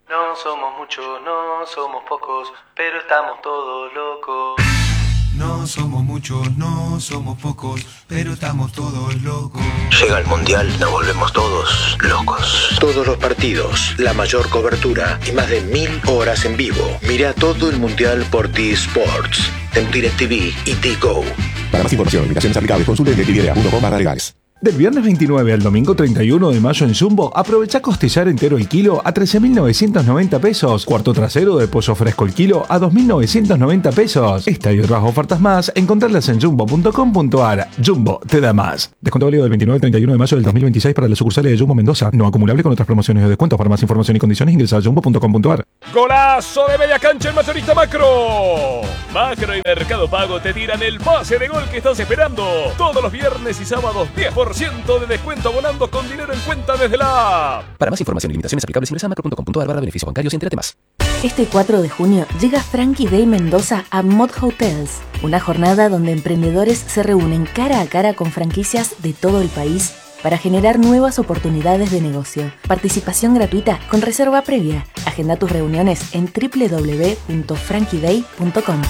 No somos muchos, no somos pocos, pero estamos todos locos. No somos muchos, no somos pocos, pero estamos todos locos. Llega el Mundial, nos volvemos todos locos. Todos los partidos, la mayor cobertura y más de 1000 horas en vivo. Mira todo el Mundial por T-Sports, en DirecTV y T-Go. Para más información, limitaciones aplicables, consulte DirecTV.com/legales. Del viernes 29 al domingo 31 de mayo en Jumbo, aprovecha costillar entero el kilo a 13.990 pesos. Cuarto trasero de pollo fresco el kilo a 2.990 pesos. Esta y otras ofertas más, encontrarlas en jumbo.com.ar. Jumbo te da más. Descuento válido del 29 al 31 de mayo del 2026 para las sucursales de Jumbo Mendoza. No acumulable con otras promociones o descuentos. Para más información y condiciones ingresa a jumbo.com.ar. ¡Golazo de media cancha en Mayorista Macro! Macro y Mercado Pago te tiran el pase de gol que estás esperando. Todos los viernes y sábados 10% de descuento abonando con dinero en cuenta desde la app. Para más información y limitaciones aplicables ingresa a macro.com.ar/beneficios bancarios y entérate más. Este 4 de junio llega Frankie Day Mendoza a Mod Hotels, una jornada donde emprendedores se reúnen cara a cara con franquicias de todo el país para generar nuevas oportunidades de negocio. Participación gratuita con reserva previa. Agenda tus reuniones en www.frankieday.com.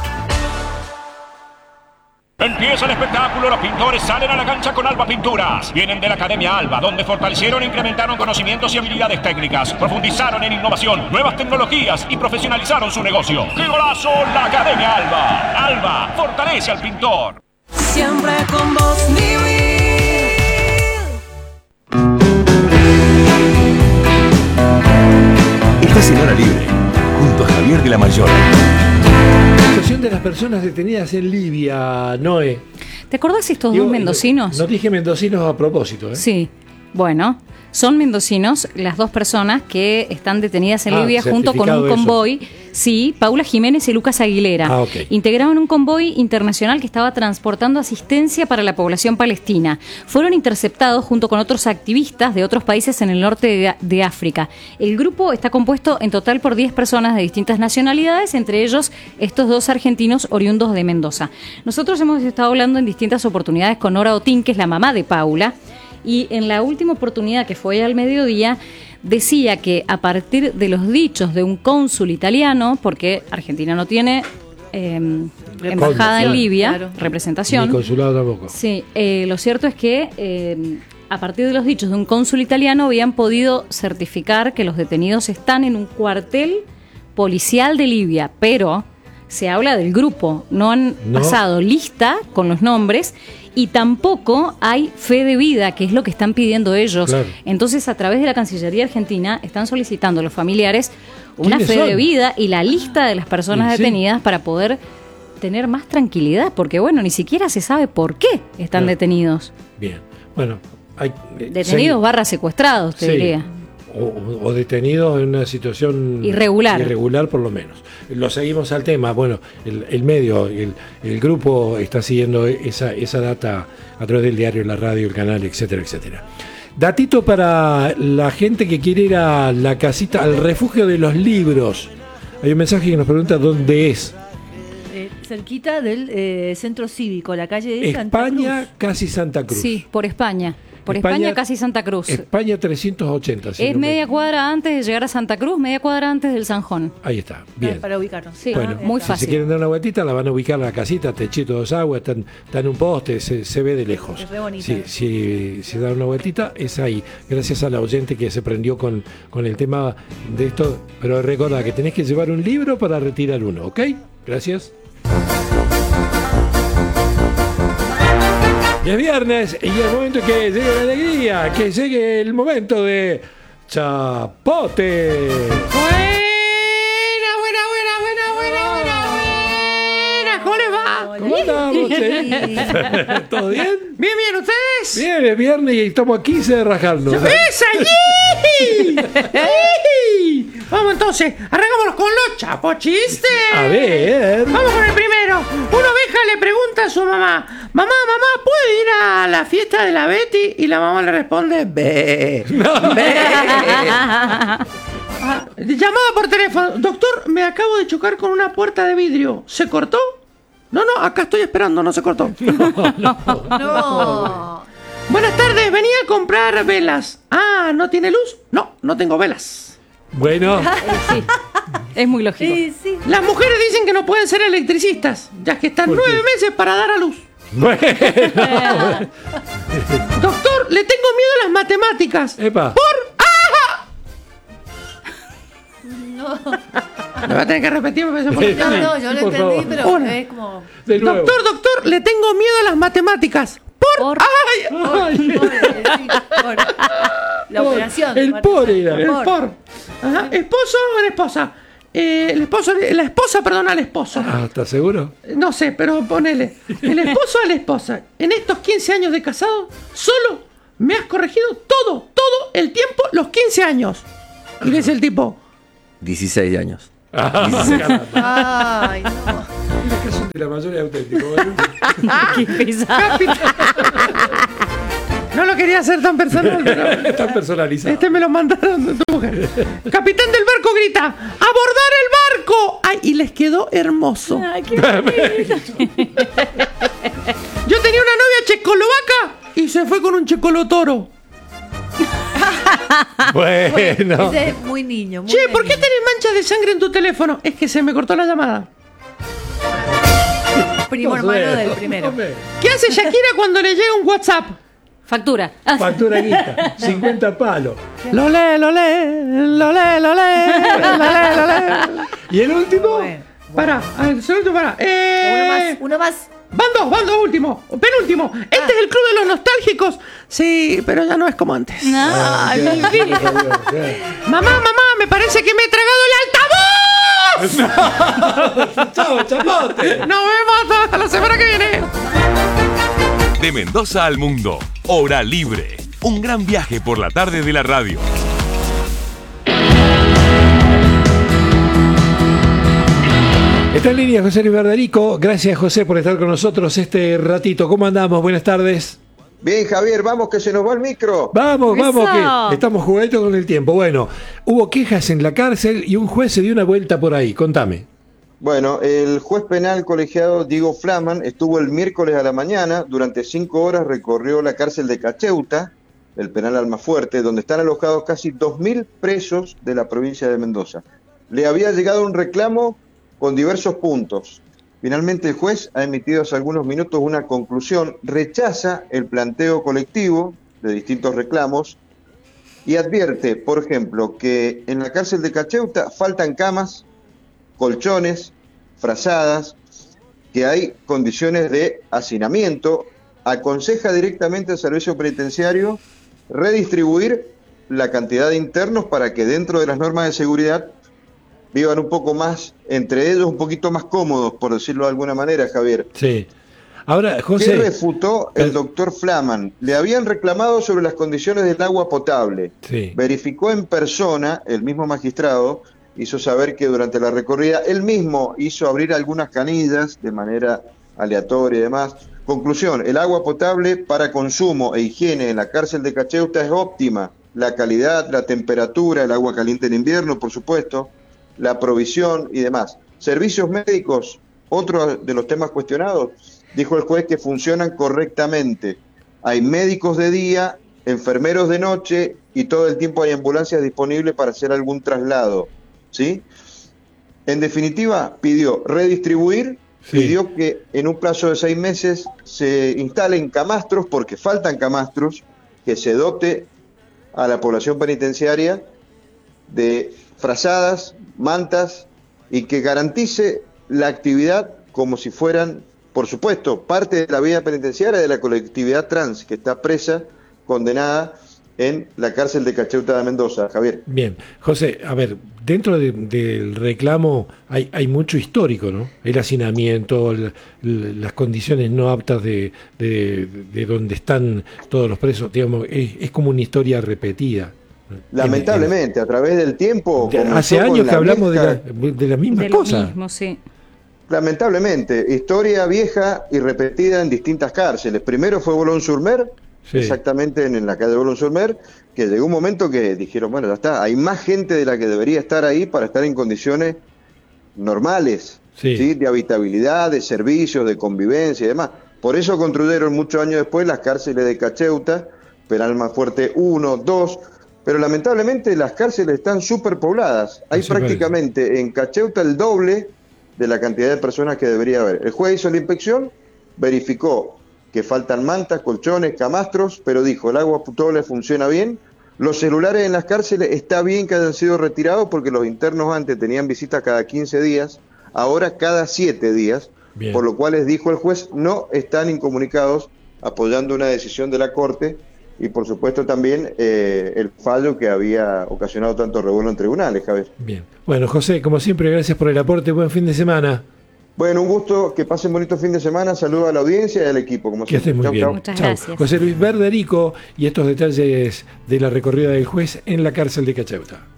Empieza el espectáculo, los pintores salen a la cancha con Alba Pinturas. Vienen de la Academia Alba, donde fortalecieron e incrementaron conocimientos y habilidades técnicas. Profundizaron en innovación, nuevas tecnologías y profesionalizaron su negocio. ¡Qué golazo! La Academia Alba. Alba, fortalece al pintor. Siempre con vos, Niwi. Estás en Hora Libre, junto a Javier de la Mayor. La situación de las personas detenidas en Libia, Noé. ¿Te acordás estos dos mendocinos? No dije mendocinos a propósito, ¿eh? Sí, bueno, son mendocinos las dos personas que están detenidas en Libia junto con un convoy. Eso. Sí, Paula Jiménez y Lucas Aguilera. Okay. Integraban un convoy internacional que estaba transportando asistencia para la población palestina. Fueron interceptados junto con otros activistas de otros países en el norte de África. El grupo está compuesto en total por 10 personas de distintas nacionalidades, entre ellos estos dos argentinos oriundos de Mendoza. Nosotros hemos estado hablando en distintas oportunidades con Nora Otín, que es la mamá de Paula, y en la última oportunidad, que fue al mediodía, decía que a partir de los dichos de un cónsul italiano, porque Argentina no tiene embajada en Libia, claro, representación. Ni consulado tampoco. Sí, lo cierto es que a partir de los dichos de un cónsul italiano habían podido certificar que los detenidos están en un cuartel policial de Libia, pero se habla del grupo, no han pasado lista con los nombres y tampoco hay fe de vida, que es lo que están pidiendo ellos. Claro. Entonces, a través de la Cancillería Argentina están solicitando a los familiares una fe de vida y la lista de las personas detenidas para poder tener más tranquilidad, porque bueno, ni siquiera se sabe por qué están detenidos. Bien, bueno, hay detenidos barra secuestrados, te diría. O detenidos en una situación irregular por lo menos. Lo seguimos al tema. Bueno, el medio, el grupo está siguiendo esa data a través del diario, la radio, el canal, etcétera, etcétera. Datito para la gente que quiere ir a la casita, al refugio de los libros. Hay un mensaje que nos pregunta dónde es. Cerquita del centro cívico, la calle de Santa Cruz. España, casi Santa Cruz. Sí, por España. Por España, casi Santa Cruz. España 380. Es media cuadra antes de llegar a Santa Cruz, media cuadra antes del Sanjón. Ahí está, bien. Para ubicarnos. Sí, bueno, muy fácil. Si se quieren dar una vueltita, la van a ubicar en la casita, techito, dos aguas, está en un poste, se ve de lejos. Es re bonita. Si dan una vueltita, es ahí. Gracias a la oyente que se prendió con el tema de esto. Pero recordad que tenés que llevar un libro para retirar uno, ¿ok? Gracias. Y es viernes y es momento que llegue la alegría, que llegue el momento de Chapote. Buena. ¿Cómo les va? ¿Cómo andamos, che? ¿Todo bien? Bien, ¿ustedes? Bien, es viernes y estamos a 15 de rajarnos. ¡Es allí! Vamos entonces, arranquémonos con los chapochistes. A ver. Vamos con el primero. Una oveja le pregunta a su mamá: mamá, ¿puedo ir a la fiesta de la Betty? Y la mamá le responde: ve. Llamada por teléfono: doctor, me acabo de chocar con una puerta de vidrio. ¿Se cortó? No, acá estoy esperando, no se cortó. No. Buenas tardes, venía a comprar velas. Ah, ¿no tiene luz? No tengo velas. Bueno. Sí. Es muy lógico. Sí. Las mujeres dicen que no pueden ser electricistas, ya que están 9 meses para dar a luz. Bueno. Doctor, le tengo miedo a las matemáticas. Epa. No. Me va a tener que repetir. No, yo lo por entendí, favor. pero es como... De nuevo. Doctor, le tengo miedo a las matemáticas. Por la operación. El por era. El por. Ajá. ¿Esposo o la esposa? La esposa perdona al esposo. Ah, ¿estás seguro? No sé, pero ponele. El esposo a la esposa. En estos 15 años de casado, solo me has corregido todo el tiempo, los 15 años. Y le dice el tipo: 16 años. Ay, no. De la mayoría auténtico. Qué pesado. No lo quería hacer tan personal, pero Tan personalizado. este me lo mandaron de tu mujer. Capitán del barco grita: ¡abordar el barco! ¡Ay! Y les quedó hermoso. Ay, qué Yo tenía una novia checoslovaca y se fue con un checolotoro. Bueno. Ese es muy niño. Muy Che, ¿por qué niño. tenés manchas de sangre en tu teléfono? Es que se me cortó la llamada. Primo hermano del primero. ¿Qué hace Shakira cuando le llega un WhatsApp? Factura. Factura guita. 50 palos. Lo lee. ¿Y el último? Bueno. Pará, segundo, pará. Uno más. Van dos, último, penúltimo. Este es el club de los nostálgicos. Sí, pero ya no es como antes. No, mi vida. Mamá, me parece que me he tragado el altavoz. Chao, chapote. Nos vemos hasta la semana que viene. De Mendoza al mundo, Hora Libre. Un gran viaje por la tarde de la radio. Está en línea José Luis Verderico. Gracias, José, por estar con nosotros este ratito. ¿Cómo andamos? Buenas tardes. Bien, Javier, vamos que se nos va el micro. Vamos, Eso. que estamos jugando con el tiempo. Bueno, hubo quejas en la cárcel y un juez se dio una vuelta por ahí. Contame. Bueno, el juez penal colegiado Diego Flaman estuvo el miércoles a la mañana, durante 5 horas recorrió la cárcel de Cacheuta, el penal Almafuerte, donde están alojados casi 2.000 presos de la provincia de Mendoza. Le había llegado un reclamo con diversos puntos. Finalmente el juez ha emitido hace algunos minutos una conclusión, rechaza el planteo colectivo de distintos reclamos y advierte, por ejemplo, que en la cárcel de Cacheuta faltan camas, colchones, frazadas, que hay condiciones de hacinamiento, aconseja directamente al servicio penitenciario redistribuir la cantidad de internos para que dentro de las normas de seguridad vivan un poco más, entre ellos un poquito más cómodos, por decirlo de alguna manera, Javier. Sí. Ahora, José... ¿Qué refutó el doctor Flaman? Le habían reclamado sobre las condiciones del agua potable. Sí. Verificó en persona, el mismo magistrado hizo saber que durante la recorrida él mismo hizo abrir algunas canillas de manera aleatoria y demás. Conclusión, el agua potable para consumo e higiene en la cárcel de Cacheuta es óptima. La calidad, la temperatura, el agua caliente en invierno, por supuesto, la provisión y demás. Servicios médicos, otro de los temas cuestionados, dijo el juez que funcionan correctamente. Hay médicos de día, enfermeros de noche y todo el tiempo hay ambulancias disponibles para hacer algún traslado, ¿sí? En definitiva, pidió redistribuir, pidió que en un plazo de 6 meses se instalen camastros, porque faltan camastros, que se dote a la población penitenciaria de frazadas, mantas y que garantice la actividad como si fueran, por supuesto, parte de la vida penitenciaria de la colectividad trans que está presa, condenada en la cárcel de Cacheuta de Mendoza. Javier. Bien, José, a ver, dentro del reclamo hay mucho histórico, ¿no? El hacinamiento, las condiciones no aptas de donde están todos los presos, digamos, es como una historia repetida. Lamentablemente, a través del tiempo... Hace años que hablamos de la misma cosa. Mismo, sí. Lamentablemente, historia vieja y repetida en distintas cárceles. Primero fue Boulogne-sur-Mer, exactamente en la calle de Boulogne-sur-Mer, que llegó un momento que dijeron, bueno, ya está, hay más gente de la que debería estar ahí para estar en condiciones normales, ¿sí? De habitabilidad, de servicios, de convivencia y demás. Por eso construyeron muchos años después las cárceles de Cacheuta, Penal Almafuerte 1, 2, pero lamentablemente las cárceles están superpobladas. Hay prácticamente en Cacheuta el doble de la cantidad de personas que debería haber. El juez hizo la inspección, verificó que faltan mantas, colchones, camastros, pero dijo, el agua potable funciona bien. Los celulares en las cárceles está bien que hayan sido retirados porque los internos antes tenían visitas cada 15 días, ahora cada 7 días, bien. Por lo cual les dijo el juez, no están incomunicados, apoyando una decisión de la Corte y por supuesto también el fallo que había ocasionado tanto revuelo en tribunales, Javier. Bien. Bueno, José, como siempre, gracias por el aporte, buen fin de semana. Bueno, un gusto, que pasen bonito fin de semana, saludos a la audiencia y al equipo. Como que estés muy bien. Muchas gracias. José Luis Verderico y estos detalles de la recorrida del juez en la cárcel de Cacheuta.